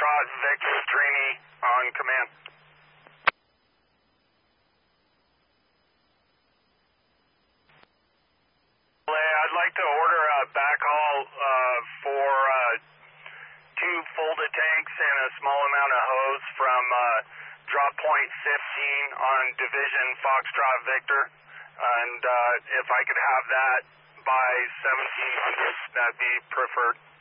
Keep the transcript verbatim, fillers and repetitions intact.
Foxtrot Victor Trini on command. I'd like to order a backhaul uh, for uh, two folded tanks and a small amount of hose from uh, drop point fifteen on Division Foxtrot Victor. And uh, if I could have that by seventeen hundred, that'd be preferred.